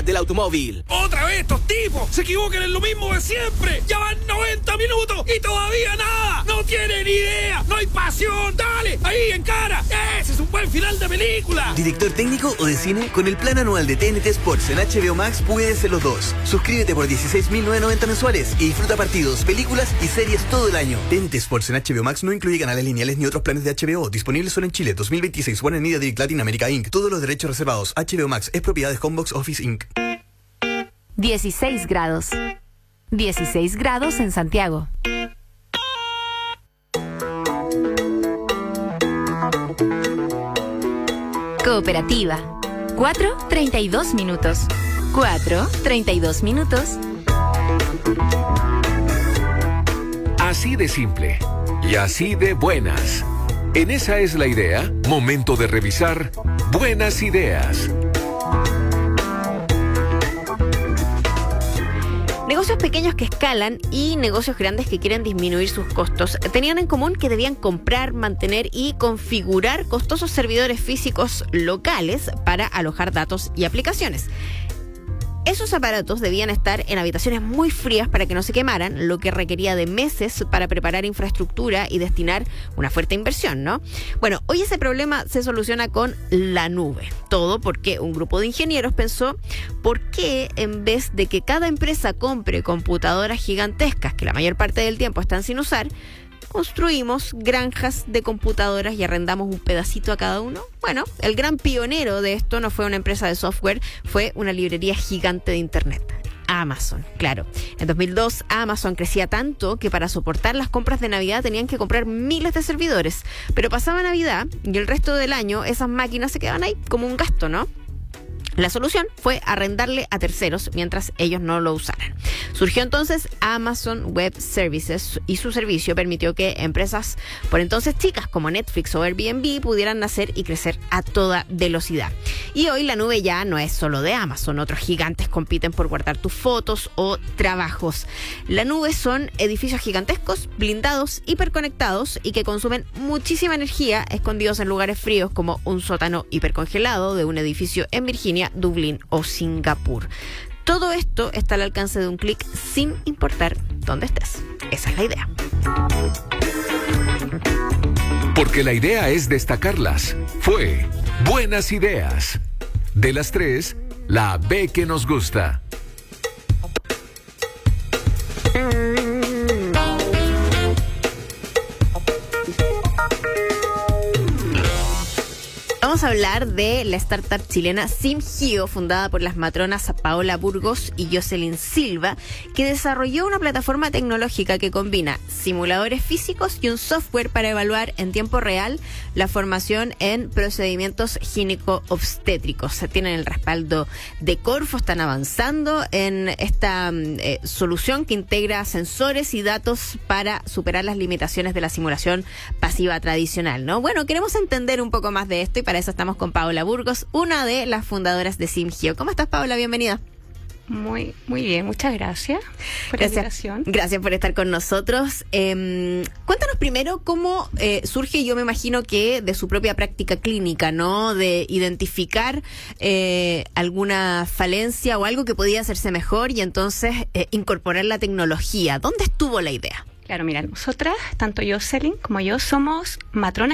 realidad del automóvil. ¡Otra vez estos tipos! ¡Se equivocan en lo mismo de siempre! ¡Ya van 90 minutos y todavía nada! ¡No tienen idea! ¡No hay pasión! ¡Dale! ¡Ahí, en cara! ¡Ese es un buen final de película! ¿Director técnico o de cine? Con el plan anual de TNT Sports en HBO Max puedes ser los dos. Suscríbete por 16.990 mensuales y disfruta partidos, películas y series todo el año. TNT Sports en HBO Max no incluye canales lineales ni otros planes de HBO. Disponibles solo en Chile. 2026. Warner Media Direct Latin America Inc. Todos los derechos reservados. HBO Max es propiedad de Homebox Office Inc. 16 grados. 16 grados en Santiago. Cooperativa. 4:32 minutos. 4:32 minutos. Así de simple y así de buenas. En Esa es la idea, momento de revisar buenas ideas. Negocios pequeños que escalan y negocios grandes que quieren disminuir sus costos tenían en común que debían comprar, mantener y configurar costosos servidores físicos locales para alojar datos y aplicaciones. Esos aparatos debían estar en habitaciones muy frías para que no se quemaran, lo que requería de meses para preparar infraestructura y destinar una fuerte inversión, ¿no? Bueno, hoy ese problema se soluciona con la nube. Todo porque un grupo de ingenieros pensó por qué en vez de que cada empresa compre computadoras gigantescas que la mayor parte del tiempo están sin usar, construimos granjas de computadoras y arrendamos un pedacito a cada uno. Bueno, el gran pionero de esto no fue una empresa de software, fue una librería gigante de Internet. Amazon, claro. En 2002, Amazon crecía tanto que para soportar las compras de Navidad tenían que comprar miles de servidores. Pero pasaba Navidad y el resto del año esas máquinas se quedaban ahí como un gasto, ¿no? La solución fue arrendarle a terceros mientras ellos no lo usaran. Surgió entonces Amazon Web Services y su servicio permitió que empresas por entonces chicas como Netflix o Airbnb pudieran nacer y crecer a toda velocidad. Y hoy la nube ya no es solo de Amazon, otros gigantes compiten por guardar tus fotos o trabajos. La nube son edificios gigantescos, blindados, hiperconectados y que consumen muchísima energía escondidos en lugares fríos como un sótano hipercongelado de un edificio en Virginia, Dublín o Singapur. Todo esto está al alcance de un clic sin importar dónde estés. Esa es la idea. Porque la idea es destacarlas. Fue Buenas Ideas. De las tres, la B que nos gusta. Vamos a hablar de la startup chilena SimGeo, fundada por las matronas Paola Burgos y Jocelyn Silva, que desarrolló una plataforma tecnológica que combina simuladores físicos y un software para evaluar en tiempo real la formación en procedimientos gineco-obstétricos. Tienen el respaldo de Corfo, están avanzando en esta solución que integra sensores y datos para superar las limitaciones de la simulación pasiva tradicional, ¿no? Bueno, queremos entender un poco más de esto y para eso estamos con Paola Burgos, una de las fundadoras de SimGeo. ¿Cómo estás, Paola? Bienvenida. Muy bien, muchas gracias por la invitación. Gracias por estar con nosotros. Cuéntanos primero cómo surge, yo me imagino que de su propia práctica clínica, ¿no? De identificar alguna falencia o algo que podía hacerse mejor y entonces incorporar la tecnología. ¿Dónde estuvo la idea? Claro, mira, nosotras, tanto Jocelyn como yo, somos matronas